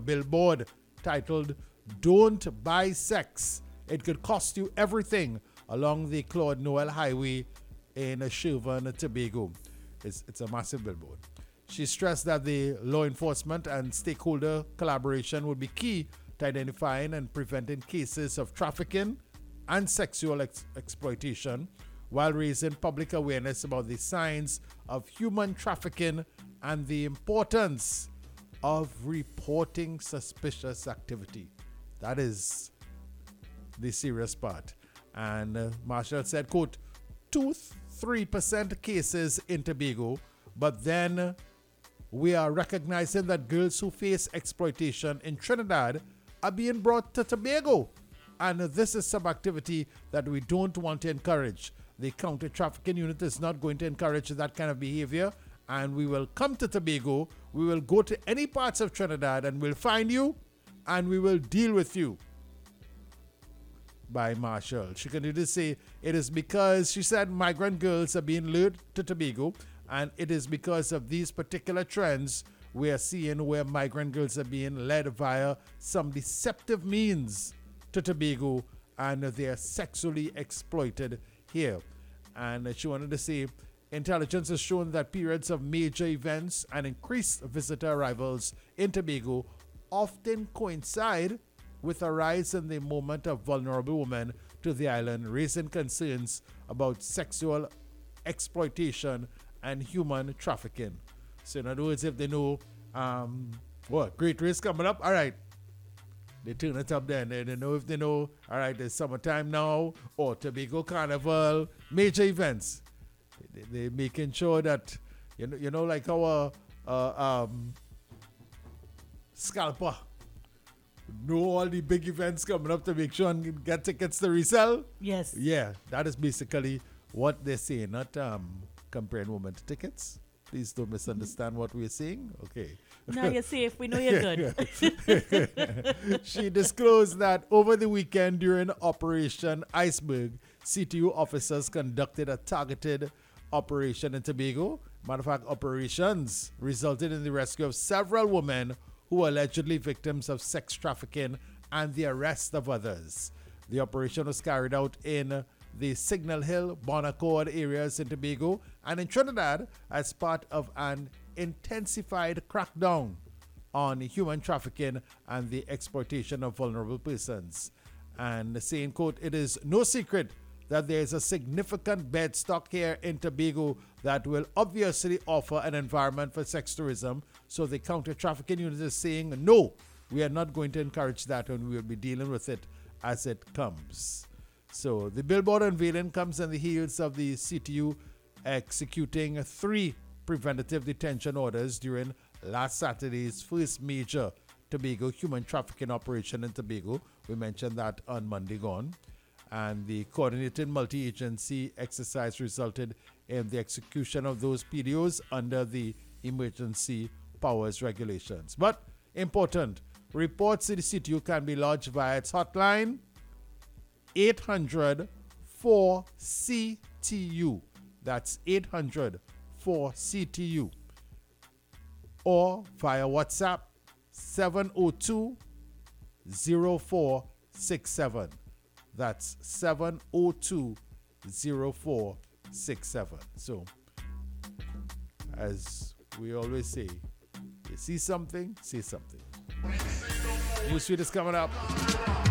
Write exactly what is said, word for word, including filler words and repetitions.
billboard titled "Don't Buy Sex. It Could Cost You Everything" along the Claude Noel Highway in Sherburne, Tobago. It's, it's a massive billboard. She stressed that the law enforcement and stakeholder collaboration would be key to identifying and preventing cases of trafficking and sexual ex- exploitation, while raising public awareness about the signs of human trafficking and the importance of reporting suspicious activity. That is the serious part. And uh, Marshall said, quote, two to three percent cases in Tobago, but then we are recognizing that girls who face exploitation in Trinidad are being brought to Tobago. And this is some activity that we don't want to encourage. The counter-trafficking unit is not going to encourage that kind of behavior. And we will come to Tobago, we will go to any parts of Trinidad and we'll find you and we will deal with you. By Marshall. She continued to say, it is because, she said, migrant girls are being lured to Tobago, and it is because of these particular trends we are seeing where migrant girls are being led via some deceptive means to Tobago, and they are sexually exploited here. And she wanted to say, intelligence has shown that periods of major events and increased visitor arrivals in Tobago often coincide with a rise in the movement of vulnerable women to the island, raising concerns about sexual exploitation and human trafficking. So in other words, if they know um, what great race coming up, all right, they turn it up then. They, they know if they know, all right, it's summertime now, or Tobago Carnival, major events. They, they're making sure that, you know, you know like our uh, um, scalper, know all the big events coming up to make sure and get tickets to resell. Yes. Yeah, that is basically what they're saying, not um, comparing women to tickets. Please don't misunderstand what we're saying. Okay. No, you're safe. We know you're good. She disclosed that over the weekend during Operation Iceberg, C T U officers conducted a targeted operation in Tobago. Matter of fact, operations resulted in the rescue of several women who were allegedly victims of sex trafficking and the arrest of others. The operation was carried out in the Signal Hill, Bon Accord areas in Tobago and in Trinidad as part of an intensified crackdown on human trafficking and the exploitation of vulnerable persons. And saying, quote, it is no secret that there is a significant bed stock here in Tobago that will obviously offer an environment for sex tourism. So the counter-trafficking unit is saying, no, we are not going to encourage that, and we will be dealing with it as it comes. So the billboard unveiling comes in the heels of the C T U executing three preventative detention orders during last Saturday's first major Tobago human trafficking operation in Tobago. We mentioned that on Monday gone. And the coordinated multi-agency exercise resulted in the execution of those P D Os under the Emergency Powers Regulations. But important, reports to the C T U can be lodged via its hotline, eight hundred four C T U. That's eight hundred four C T U. Or via WhatsApp, seven oh two oh four six seven. That's seven oh two oh four six seven. So, as we always say, you see something, say something. Newsfeed is coming up.